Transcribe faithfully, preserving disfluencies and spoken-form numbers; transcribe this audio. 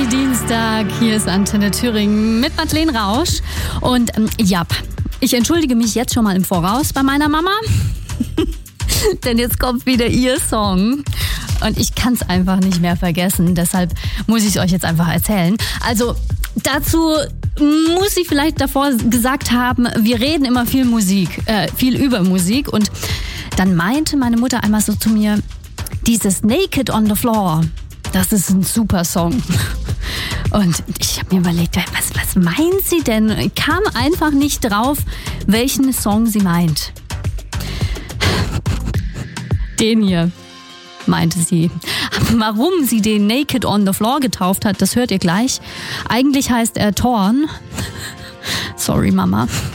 Party-Dienstag. Hier ist Antenne Thüringen mit Madeleine Rausch. Und ähm, ja, ich entschuldige mich jetzt schon mal im Voraus bei meiner Mama. Denn jetzt kommt wieder ihr Song. Und ich kann es einfach nicht mehr vergessen. Deshalb muss ich es euch jetzt einfach erzählen. Also dazu muss ich vielleicht davor gesagt haben, wir reden immer viel Musik, äh, viel über Musik. Und dann meinte meine Mutter einmal so zu mir, dieses Naked on the Floor, das ist ein super Song. Und ich habe mir überlegt, was, was meint sie denn? Ich kam einfach nicht drauf, welchen Song sie meint. Den hier, meinte sie. Warum sie den Naked on the Floor getauft hat, das hört ihr gleich. Eigentlich heißt er Torn. Sorry, Mama.